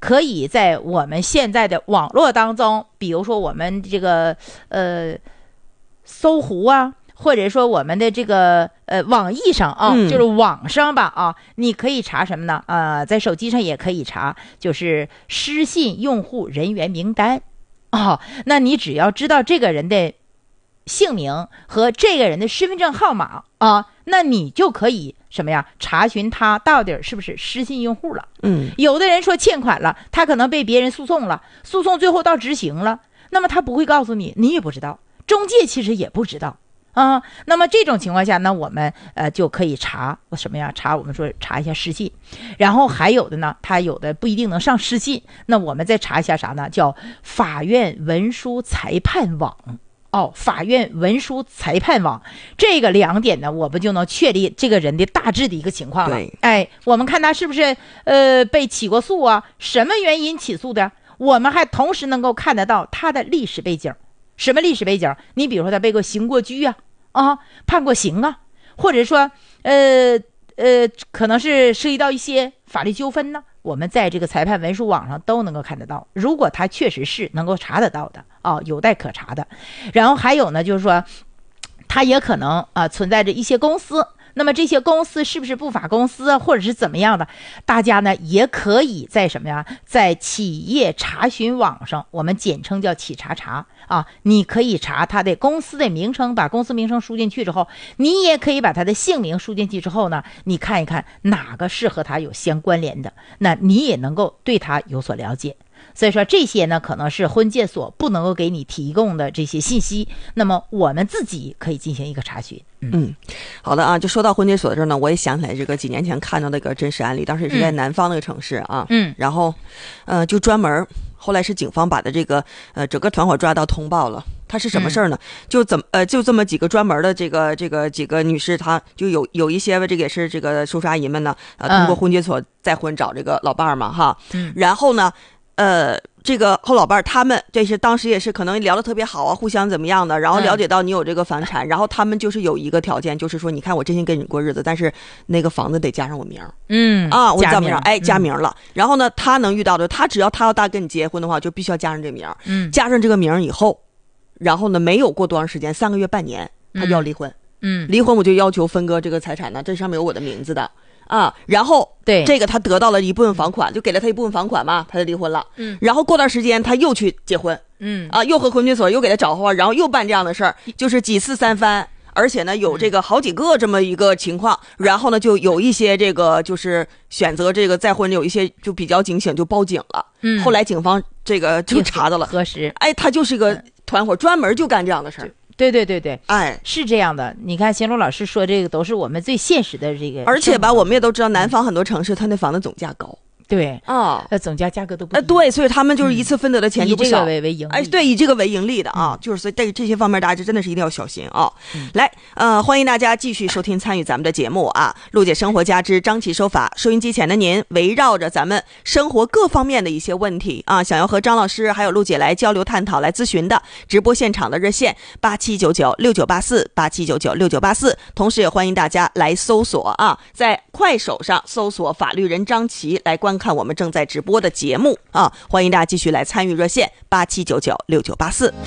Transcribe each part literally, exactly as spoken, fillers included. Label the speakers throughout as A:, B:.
A: 可以在我们现在的网络当中，比如说我们这个呃搜狐啊，或者说我们的这个呃网易上啊、嗯，就是网上吧啊，你可以查什么呢？呃，在手机上也可以查，就是失信用户人员名单啊、哦。那你只要知道这个人的姓名和这个人的身份证号码啊，那你就可以什么呀？查询他到底是不是失信用户了。
B: 嗯，
A: 有的人说欠款了，他可能被别人诉讼了，诉讼最后到执行了，那么他不会告诉你，你也不知道，中介其实也不知道。啊，那么这种情况下呢，我们呃就可以查什么呀？查我们说查一下失信，然后还有的呢，他有的不一定能上失信，那我们再查一下啥呢？叫法院文书裁判网哦，法院文书裁判网这个两点呢，我们就能确立这个人的大致的一个情况了。哎，我们看他是不是呃被起过诉啊？什么原因起诉的？我们还同时能够看得到他的历史背景。什么历史背景？你比如说他被过刑过拘啊，啊，判过刑啊，或者说呃呃，可能是涉及到一些法律纠纷呢，我们在这个裁判文书网上都能够看得到。如果他确实是能够查得到的啊，有待可查的。然后还有呢，就是说他也可能啊存在着一些公司。那么这些公司是不是不法公司啊，或者是怎么样的？大家呢也可以在什么呀？在企业查询网上，我们简称叫企查查啊。你可以查他的公司的名称，把公司名称输进去之后，你也可以把他的姓名输进去之后呢，你看一看哪个是和他有相关联的，那你也能够对他有所了解。所以说这些呢，可能是婚介所不能够给你提供的这些信息，那么我们自己可以进行一个查询。嗯，
B: 嗯好的啊，就说到婚介所的这儿呢，我也想起来这个几年前看到那个真实案例，当时也是在南方那个城市啊，
A: 嗯，
B: 然后呃就专门后来是警方把的这个呃整个团伙抓到通报了。他是什么事儿呢？嗯、就怎么呃就这么几个专门的这个这个几个女士，她就有有一些这个也是这个叔叔阿姨们呢，呃通过婚介所再婚找这个老伴儿嘛哈，
A: 嗯，
B: 然后呢。呃，这个后老伴儿他们这是当时也是可能聊得特别好啊，互相怎么样的，然后了解到你有这个房产，嗯、然后他们就是有一个条件，就是说，你看我真心跟你过日子，但是那个房子得加上我名儿，
A: 嗯
B: 啊，我加名，哎，加
A: 名
B: 了。嗯、然后呢，他能遇到的，他只要他要大跟你结婚的话，就必须要加上这名儿，
A: 嗯，
B: 加上这个名儿以后，然后呢，没有过多长时间，三个月、半年，他就要离婚，
A: 嗯，
B: 离婚我就要求分割这个财产呢，这上面有我的名字的。啊，然后
A: 对
B: 这个他得到了一部分房款，就给了他一部分房款嘛，他就离婚了。
A: 嗯，
B: 然后过段时间他又去结婚，
A: 嗯
B: 啊，又和婚介所又给他找话，然后又办这样的事儿，就是几次三番，而且呢有这个好几个这么一个情况，嗯、然后呢就有一些这个就是选择这个再婚，有一些就比较警醒，就报警了。
A: 嗯，
B: 后来警方这个就查到了，
A: 核实，
B: 哎，他就是个团伙，专门就干这样的事儿。
A: 对对对对，
B: 哎，
A: 是这样的。你看，贤龙老师说这个都是我们最现实的这个，
B: 而且吧，我们也都知道，南方很多城市，它那房子总价高。
A: 对
B: 啊，
A: 呃，总价价格都不
B: 呃，对，所以他们就是一次分得的钱就不少，
A: 以这个为为盈利，
B: 哎，对，以这个为盈利的啊，
A: 嗯、
B: 就是所以这这些方面大家真的是一定要小心啊。
A: 嗯、
B: 来，呃，欢迎大家继续收听参与咱们的节目啊，陆姐生活家之张琪说法，收音机前的您，围绕着咱们生活各方面的一些问题啊，想要和张老师还有陆姐来交流探讨、来咨询的，直播现场的热线八七九九六九八四八七九九六九八四，同时也欢迎大家来搜索啊，在快手上搜索法律人张琪来观看我们正在直播的节目啊，欢迎大家继续来参与热线八七九九六九八四。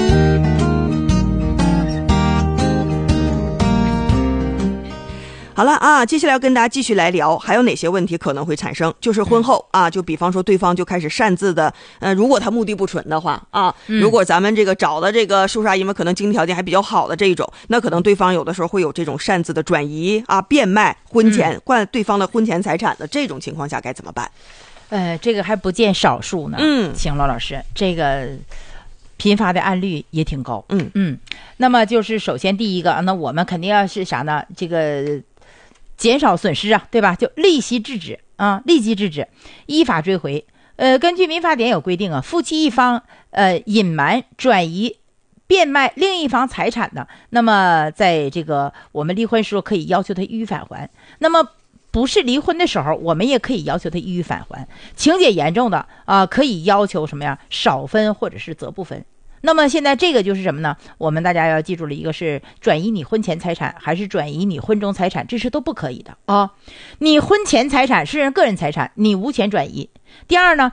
B: 好了啊，接下来要跟大家继续来聊，还有哪些问题可能会产生？就是婚后啊，就比方说对方就开始擅自的，呃，如果他目的不纯的话啊，如果咱们这个找的这个叔叔阿姨们可能经济条件还比较好的这一种，那可能对方有的时候会有这种擅自的转移啊、变卖婚前换对方的婚前财产的这种情况下该怎么办？
A: 呃，这个还不见少数呢。
B: 嗯，
A: 请罗老师，这个频发的案率也挺高。
B: 嗯
A: 嗯，那么就是首先第一个，那我们肯定要是啥呢？这个减少损失啊，对吧？就立即制止啊，立即制止，依法追回。呃，根据民法典有规定啊，夫妻一方呃隐瞒、转移、变卖另一方财产的，那么在这个我们离婚时候可以要求他予以返还。那么不是离婚的时候，我们也可以要求他予以返还。情节严重的啊、呃，可以要求什么呀？少分或者是则不分。那么现在这个就是什么呢？我们大家要记住了，一个是转移你婚前财产，还是转移你婚中财产，这是都不可以的啊。你婚前财产是人个人财产，你无权转移。第二呢，